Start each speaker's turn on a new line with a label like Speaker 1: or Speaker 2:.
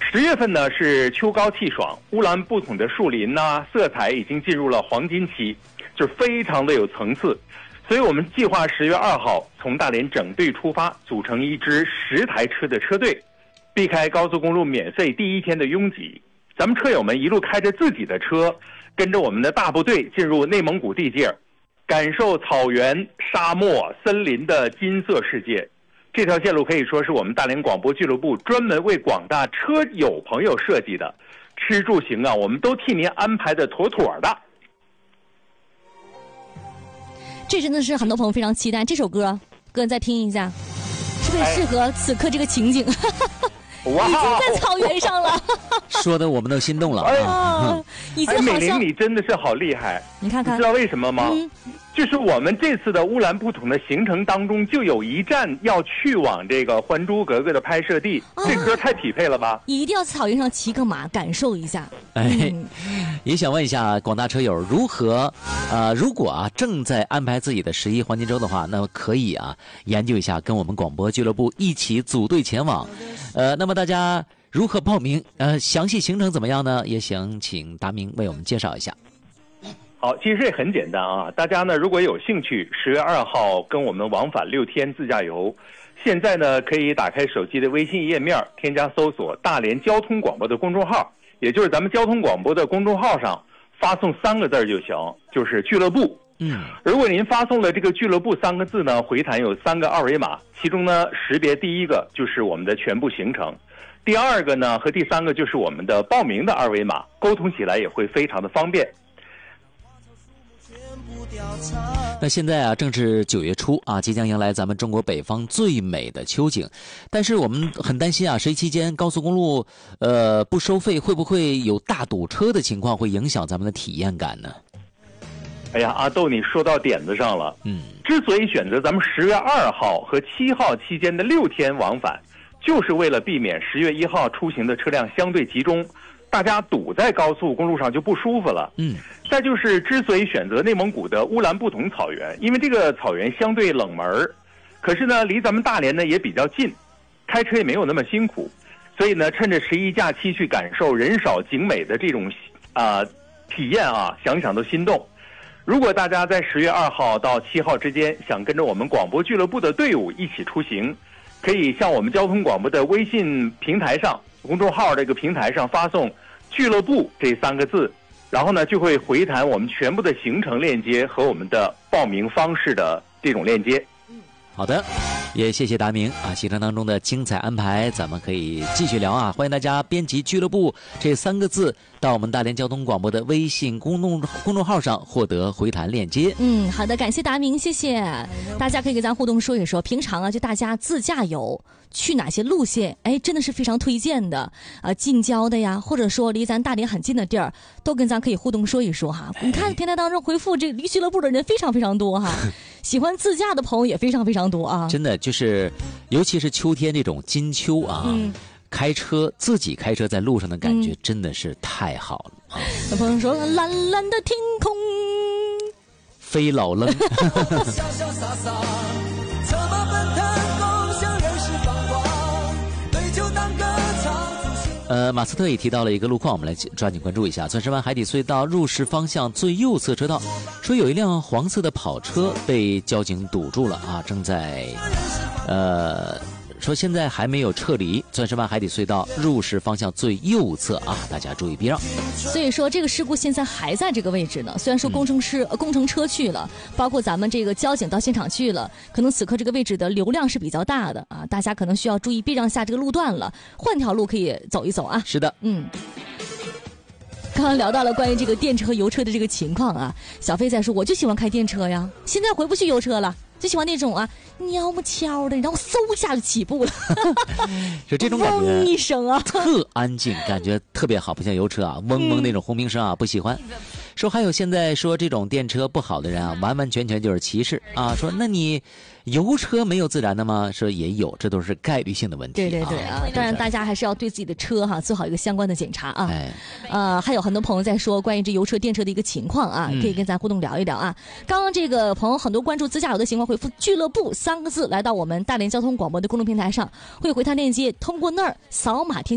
Speaker 1: 10月份呢是秋高气爽，乌兰布统的树林呢色彩已经进入了黄金期，就是非常的有层次。所以我们计划10月2号从大连整队出发，组成一支10台车的车队，避开高速公路免费第一天的拥挤。咱们车友们一路开着自己的车，跟着我们的大部队进入内蒙古地界，感受草原、沙漠、森林的金色世界。这条线路可以说是我们大连广播俱乐部专门为广大车友朋友设计的，吃住行啊，我们都替您安排的妥妥的。
Speaker 2: 这真的是很多朋友非常期待这首歌，哥再听一下，是不是适合此刻这个情景？
Speaker 1: 哇，
Speaker 2: 已经在草原上了，
Speaker 3: 说的我们都心动了啊！
Speaker 2: 已经好像
Speaker 1: 美玲，你真的是好厉害！
Speaker 2: 你看看，
Speaker 1: 你知道为什么吗？就是我们这次的乌兰布统的行程当中，就有一站要去往这个《还珠格格》的拍摄地，这歌太匹配了吧？
Speaker 2: 一定要草原上骑个马，感受一下。
Speaker 3: 也想问一下广大车友，如果正在安排自己的11黄金周的话，那么可以研究一下，跟我们广播俱乐部一起组队前往。那么大家如何报名？详细行程怎么样呢？也想请达明为我们介绍一下。
Speaker 1: 好，其实也很简单啊，大家呢如果有兴趣，10月2号跟我们往返6天自驾游，现在呢可以打开手机的微信页面，添加搜索大连交通广播的公众号，也就是咱们交通广播的公众号上发送3个字就行，就是俱乐部。如果您发送了这个俱乐部3个字呢，回弹有3个二维码，其中呢识别第一个就是我们的全部行程，第2个呢和第3个就是我们的报名的二维码，沟通起来也会非常的方便。
Speaker 3: 那现在正是9月初即将迎来咱们中国北方最美的秋景，但是我们很担心11期间高速公路不收费，会不会有大堵车的情况，会影响咱们的体验感呢？
Speaker 1: 哎呀，阿豆，你说到点子上了。之所以选择咱们10月2号和7号期间的6天往返，就是为了避免10月1号出行的车辆相对集中，大家堵在高速公路上就不舒服了。再就是之所以选择内蒙古的乌兰布统草原，因为这个草原相对冷门，可是呢离咱们大连呢也比较近，开车也没有那么辛苦，所以呢趁着11假期去感受人少景美的这种体验想想都心动。如果大家在10月2号到7号之间想跟着我们广播俱乐部的队伍一起出行，可以向我们交通广播的微信平台上公众号这个平台上发送俱乐部这3个字，然后呢就会回弹我们全部的行程链接和我们的报名方式的这种链接。
Speaker 3: 好的，也谢谢达明行程当中的精彩安排，咱们可以继续聊欢迎大家编辑俱乐部这3个字到我们大连交通广播的微信公众号上获得回弹链接。
Speaker 2: 好的，感谢达明，谢谢。大家可以跟咱互动说一说，平常就大家自驾游去哪些路线，真的是非常推荐的近郊的呀，或者说离咱大连很近的地儿，都跟咱可以互动说一说你看平台当中回复这离俱乐部的人非常非常多喜欢自驾的朋友也非常非常多
Speaker 3: 真的就是尤其是秋天这种金秋自己开车在路上的感觉真的是太好了
Speaker 2: 有朋友说蓝蓝的天空
Speaker 3: 飞老愣
Speaker 4: 潇潇洒洒策马奔腾共享人世繁华对酒当歌唱
Speaker 3: 马斯特也提到了一个路况，我们来抓紧关注一下。钻石湾海底隧道入石方向最右侧车道，说有一辆黄色的跑车被交警堵住了正在说现在还没有撤离钻石湾海底隧道入石方向最右侧大家注意避让。
Speaker 2: 所以说这个事故现在还在这个位置呢，虽然说工程车去了，包括咱们这个交警到现场去了，可能此刻这个位置的流量是比较大的大家可能需要注意避让下这个路段了，换条路可以走一走
Speaker 3: 是的，
Speaker 2: 刚刚聊到了关于这个电车和油车的这个情况小飞在说我就喜欢开电车呀，现在回不去油车了，就喜欢那种悄么悄的，然后嗖一下就起步了
Speaker 3: 就这种感觉
Speaker 2: 嗡一声
Speaker 3: 特安静，感觉特别好，不像油车嗡嗡那种轰鸣声不喜欢。说还有现在说这种电车不好的人完完全全就是歧视说那你油车没有自燃的吗？说也有，这都是概率性的问题。
Speaker 2: 对当然大家还是要对自己的车做好一个相关的检查还有很多朋友在说关于这油车电车的一个情况可以跟咱互动聊一聊刚刚这个朋友很多关注自驾游的情况，回复俱乐部3个字来到我们大连交通广播的公众平台上，会有回弹链接，通过那儿扫码添